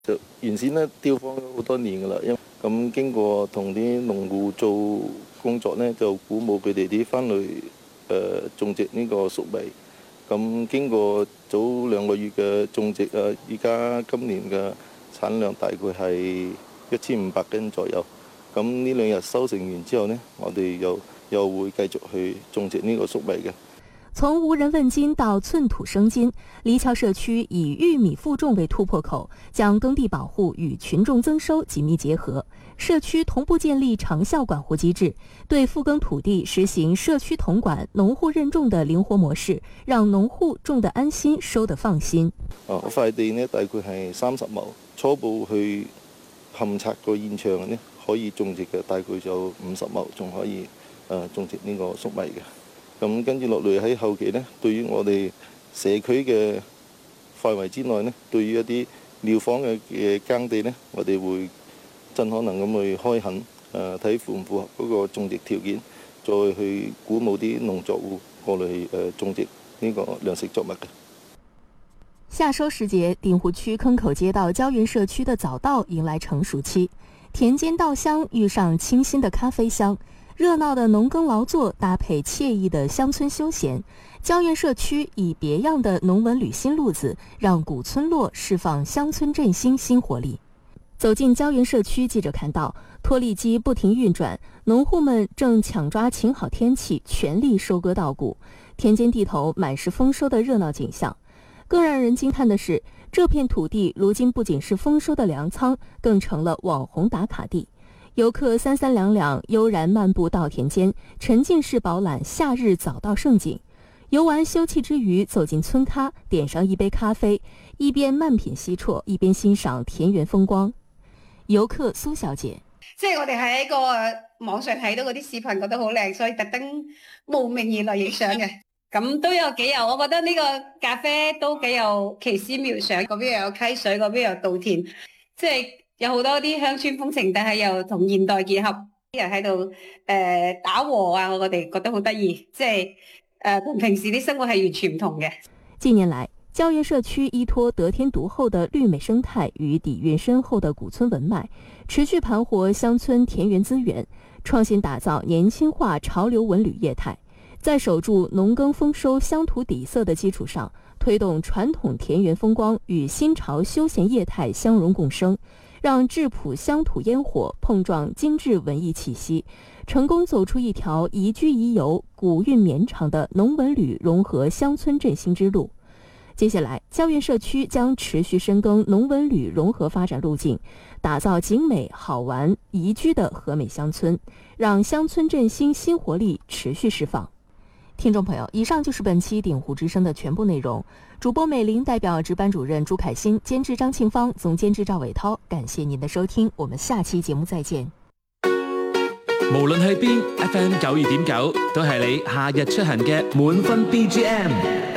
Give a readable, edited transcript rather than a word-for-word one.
就原先咧雕坊咗好多年噶啦，因咁經過同啲農戶做工作咧，就鼓舞佢哋啲翻嚟種植呢個粟米。咁經過早2個月嘅種植啊，依家今年嘅產量大概係1500斤左右。咁呢2日收成完之後呢，我哋又會繼續去種植呢個粟米嘅。 從無人問津到寸土生金，黎橋社區以玉米負種為突破口，將耕地保護與群眾增收緊密結合。社區同步建立長效管護機制，對復耕土地實行社區統管、農戶認種的靈活模式，讓農戶種得安心、收得放心。 塊地呢大概係30畝，初步去勘察個現場呢，可以種植嘅大概就50畝，仲可以種植呢個粟米嘅。咁跟住落嚟喺後期呢，對於我哋社區嘅範圍之內呢，對於一啲寮坊嘅耕地呢，我哋會盡可能咁去開墾，睇符唔符合嗰個種植條件，再去鼓舞啲農作戶過嚟種植呢個糧食作物嘅。 夏收時節，鼎湖區坑口街道膠原社區的早稻迎來成熟期，田間稻香遇上清新的咖啡香。熱鬧的農耕勞作搭配愜意的鄉村休閒，膠原社區以別樣的農文旅新路子，讓古村落釋放鄉村振興新活力。走進膠原社區，記者看到拖力機不停運轉，農戶們正搶抓晴好天氣，全力收割稻谷，田間地頭滿是豐收的熱鬧景象。更讓人驚嘆的是，這片土地如今不僅是豐收的糧倉，更成了網紅打卡地。遊客3三兩兩悠然漫步稻田間，沉浸式飽覽夏日早稻盛景。遊玩休憩之餘，走進村咖，點上一杯咖啡，一邊慢品西啜，一邊欣賞田園風光。遊客蘇小姐， 即係我哋喺個網上睇到嗰啲視頻，覺得好靚，所以特登慕名而來影相嘅。咁都有幾有，我覺得呢個咖啡都幾有奇思妙想。嗰邊又有溪水，嗰邊又有稻田，即係有好多啲鄉村風情，但係又同現代結合，啲人喺度打和啊，我哋覺得好得意，即係同平時啲生活係完全唔同嘅。 近年來，膠原社區依託得天獨厚的綠美生態與底蘊深厚的古村文脈，持續盤活鄉村田園資源，創新打造年輕化潮流文旅業態。在守住農耕豐收鄉土底色的基礎上，推動傳統田園風光與新潮休閒業態相融共生，讓質樸鄉土煙火碰撞精緻文藝氣息，成功走出一條宜居宜遊、古韻綿長的農文旅融合鄉村振興之路。接下來，膠原社區將持續深耕農文旅融合發展路徑，打造景美、好玩、宜居的和美鄉村，讓鄉村振興新活力持續釋放。聽眾朋友，以上就是本期鼎湖之聲的全部內容。主播美玲代表值班主任朱凱欣，監製張慶芳，總監製趙偉濤，感謝您的收聽，我們下期節目再見。 無論去邊 ，FM 92.9都係你夏日出行嘅滿分 BGM。